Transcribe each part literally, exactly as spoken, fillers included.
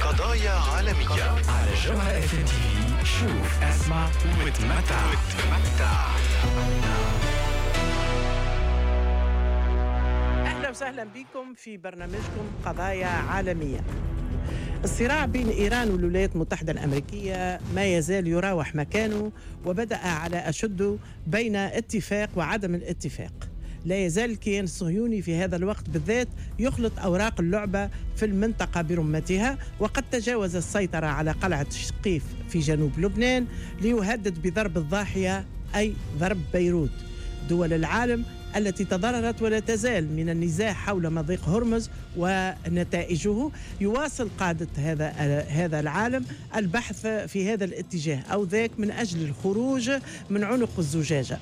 قضايا عالمية على جوهر اف ام تي في. شوف اسمع وتمتع. أهلا وسهلا بكم في برنامجكم قضايا عالمية. الصراع بين إيران والولايات المتحدة الأمريكية ما يزال يراوح مكانه، وبدأ على أشده بين اتفاق وعدم الاتفاق. لا يزال الكيان الصهيوني في هذا الوقت بالذات يخلط أوراق اللعبة في المنطقة برمتها، وقد تجاوز السيطرة على قلعة شقيف في جنوب لبنان ليهدد بضرب الضاحية أي ضرب بيروت. دول العالم التي تضررت ولا تزال من النزاع حول مضيق هرمز ونتائجه، يواصل قادة هذا هذا العالم البحث في هذا الاتجاه أو ذاك من أجل الخروج من عنق الزجاجة.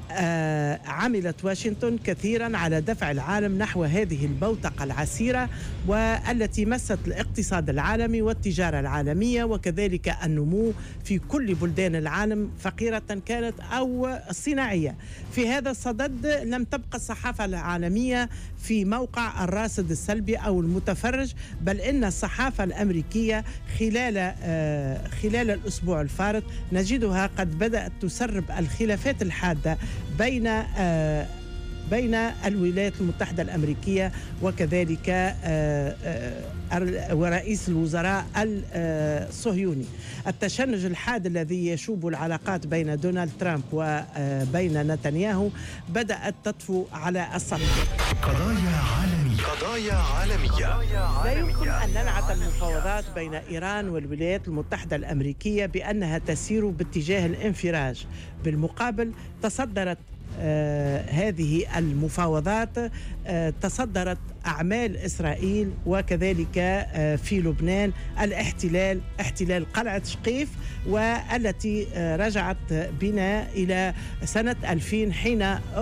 آه عملت واشنطن كثيرا على دفع العالم نحو هذه البوتقة العسيرة، والتي مست الاقتصاد العالمي والتجارة العالمية وكذلك النمو في كل بلدان العالم، فقيرة كانت أو صناعية. في هذا الصدد لم تبقى الصحافة العالمية في موقع الراصد السلبي أو المتفرج، بل إن الصحافة الأمريكية خلال آه خلال الأسبوع الفارط نجدها قد بدأت تسرب الخلافات الحادة بين آه بين الولايات المتحدة الأمريكية وكذلك آه آه ورئيس الوزراء الصهيوني. التشنج الحاد الذي يشوب العلاقات بين دونالد ترامب وبين نتنياهو بدأت تطفو على السطح. قضايا عالمية. قضايا عالمية. لا يمكن أن ننعت المفاوضات بين إيران والولايات المتحدة الأمريكية بأنها تسير باتجاه الانفراج. بالمقابل تصدرت آه هذه المفاوضات آه تصدرت أعمال إسرائيل وكذلك آه في لبنان الاحتلال احتلال قلعة شقيف، والتي آه رجعت بنا إلى سنة ألفين حين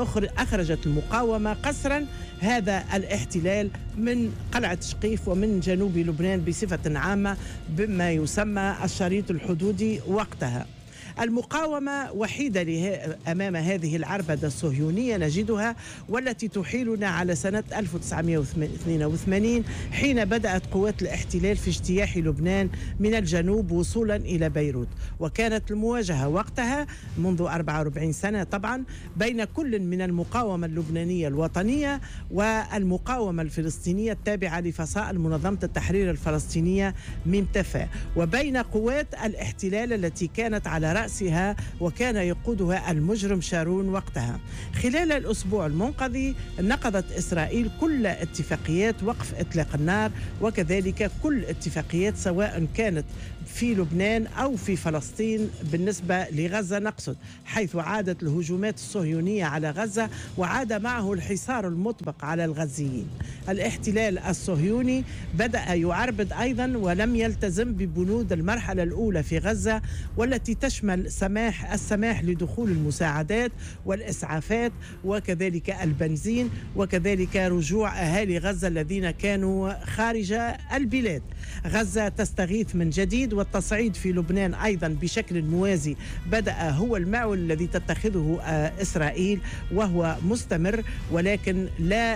أخرجت المقاومة قسرا هذا الاحتلال من قلعة شقيف ومن جنوب لبنان بصفة عامة بما يسمى الشريط الحدودي وقتها. المقاومة وحيدة أمام هذه العربدة الصهيونية نجدها، والتي تحيلنا على سنة ألف وتسعمائة واثنين وثمانين حين بدأت قوات الاحتلال في اجتياح لبنان من الجنوب وصولا إلى بيروت. وكانت المواجهة وقتها منذ أربعة وأربعين سنة طبعا بين كل من المقاومة اللبنانية الوطنية والمقاومة الفلسطينية التابعة لفصائل منظمة التحرير الفلسطينية ممتفى، وبين قوات الاحتلال التي كانت على رأس رأسها وكان يقودها المجرم شارون وقتها. خلال الأسبوع المنقضي نقضت إسرائيل كل اتفاقيات وقف إطلاق النار وكذلك كل اتفاقيات سواء كانت في لبنان أو في فلسطين بالنسبة لغزة نقصد، حيث عادت الهجومات الصهيونية على غزة وعاد معه الحصار المطبق على الغزيين. الاحتلال الصهيوني بدأ يعربد أيضا ولم يلتزم ببنود المرحلة الأولى في غزة، والتي تشمل سماح السماح لدخول المساعدات والإسعافات وكذلك البنزين وكذلك رجوع أهالي غزة الذين كانوا خارج البلاد. غزة تستغيث من جديد، والتصعيد في لبنان أيضا بشكل موازي بدأ هو المعول الذي تتخذه إسرائيل وهو مستمر، ولكن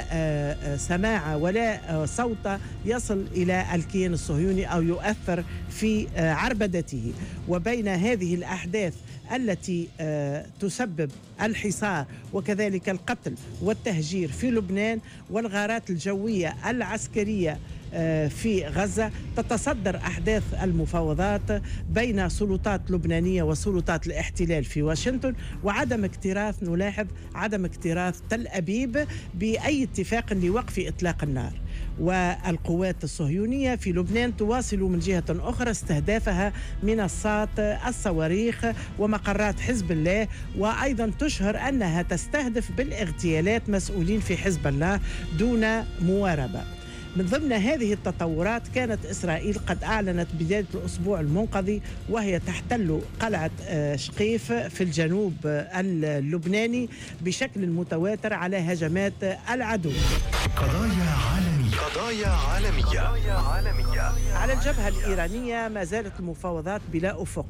لا سماع ولا صوت يصل إلى الكيان الصهيوني أو يؤثر في عربدته. وبين هذه الأحداث التي تسبب الحصار وكذلك القتل والتهجير في لبنان والغارات الجوية العسكرية في غزة، تتصدر أحداث المفاوضات بين سلطات لبنانية وسلطات الاحتلال في واشنطن، وعدم اكتراث نلاحظ عدم اكتراث تل أبيب بأي اتفاق لوقف إطلاق النار. والقوات الصهيونية في لبنان تواصل من جهة أخرى استهدافها منصات الصواريخ ومقرات حزب الله، وأيضا تشهر أنها تستهدف بالاغتيالات مسؤولين في حزب الله دون مواربة. من ضمن هذه التطورات كانت إسرائيل قد أعلنت بداية الأسبوع المنقضي وهي تحتل قلعة شقيف في الجنوب اللبناني بشكل متواتر على هجمات العدو. قضايا عالمية. قضايا عالمية. على الجبهة الإيرانية ما زالت المفاوضات بلا أفق.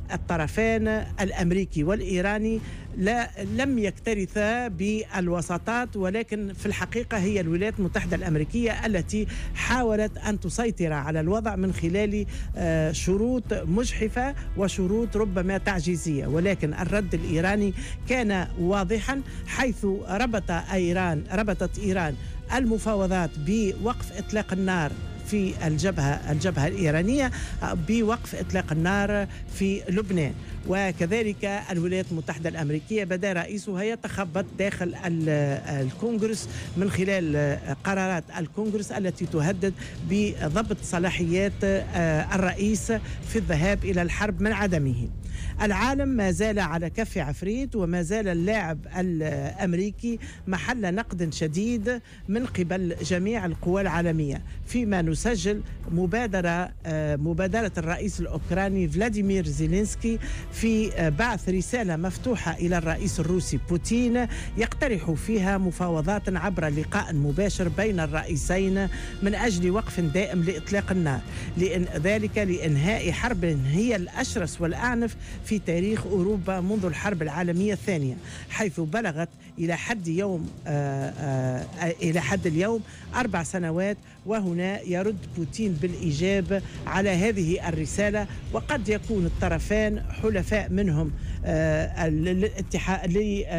الطرفين الأمريكي والإيراني لا لم يكترثا بالوساطات، ولكن في الحقيقة هي الولايات المتحدة الأمريكية التي حاولت أن تسيطر على الوضع من خلال شروط مجحفة وشروط ربما تعجيزية. ولكن الرد الإيراني كان واضحا، حيث ربط إيران ربطت إيران المفاوضات بوقف إطلاق النار في الجبهة الجبهة الإيرانية بوقف إطلاق النار في لبنان. وكذلك الولايات المتحدة الأمريكية بدأ رئيسها يتخبط داخل الكونغرس من خلال قرارات الكونغرس التي تهدد بضبط صلاحيات الرئيس في الذهاب إلى الحرب من عدمه. العالم ما زال على كف عفريت، وما زال اللاعب الأمريكي محل نقد شديد من قبل جميع القوى العالمية، فيما نسجل مبادرة مبادرة الرئيس الأوكراني فلاديمير زيلينسكي في بعث رسالة مفتوحة إلى الرئيس الروسي بوتين يقترح فيها مفاوضات عبر لقاء مباشر بين الرئيسين من أجل وقف دائم لإطلاق النار، لأن ذلك لإنهاء حرب هي الأشرس والأعنف في تاريخ أوروبا منذ الحرب العالمية الثانية، حيث بلغت إلى حد يوم آآ آآ إلى حد اليوم أربع سنوات. وهنا يرد بوتين بالإيجاب على هذه الرسالة، وقد يكون الطرفين حلفاء منهم الاتحاد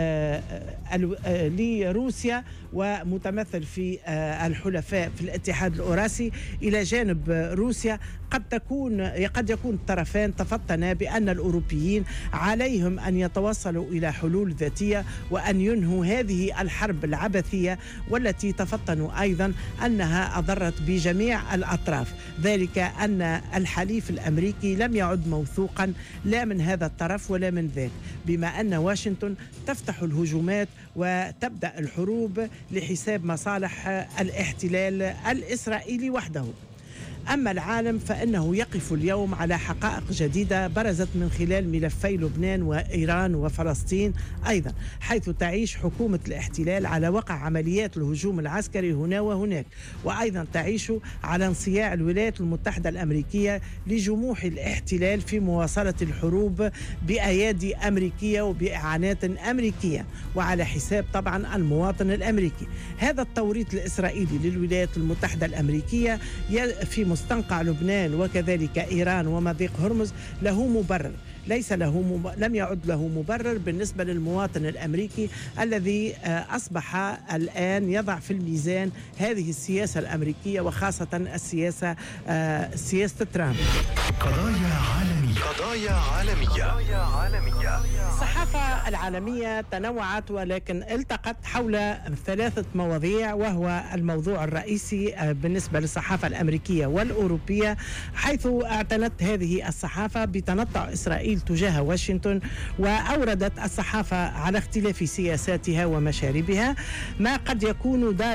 لروسيا ومتمثل في الحلفاء في الاتحاد الأوراسي إلى جانب روسيا. قد تكون قد يكون الطرفين تفطنا بأن الأوروبيين عليهم أن يتوصلوا إلى حلول ذاتية وأن ينهوا هذه الحرب العبثية، والتي تفطنوا أيضا أنها أضرت بجميع الأطراف، ذلك أن الحليف الأمريكي لم يعد موثوقا لا من هذا الطرف ولا من ذاك، بما أن واشنطن تفتح الهجومات وتبدأ الحروب لحساب مصالح الاحتلال الإسرائيلي وحده. أما العالم فإنه يقف اليوم على حقائق جديدة برزت من خلال ملفي لبنان وإيران وفلسطين أيضا، حيث تعيش حكومة الاحتلال على وقع عمليات الهجوم العسكري هنا وهناك، وأيضا تعيش على انصياع الولايات المتحدة الأمريكية لجموح الاحتلال في مواصلة الحروب بأيادي أمريكية وبإعانات أمريكية وعلى حساب طبعا المواطن الأمريكي. هذا التوريط الإسرائيلي للولايات المتحدة الأمريكية في مستنقع لبنان وكذلك إيران ومضيق هرمز له مبرر، ليس له مب... لم يعد له مبرر بالنسبة للمواطن الأمريكي الذي أصبح الآن يضع في الميزان هذه السياسة الأمريكية، وخاصة السياسة سياسة ترامب. قضايا عالمية. قضايا عالمية. الصحافة العالمية تنوعت، ولكن التقت حول ثلاثة مواضيع، وهو الموضوع الرئيسي بالنسبة للصحافة الأمريكية والأوروبية، حيث اعتنت هذه الصحافة بتنطع إسرائيل تجاه واشنطن، وأوردت الصحافة على اختلاف سياساتها ومشاربها ما قد يكون دار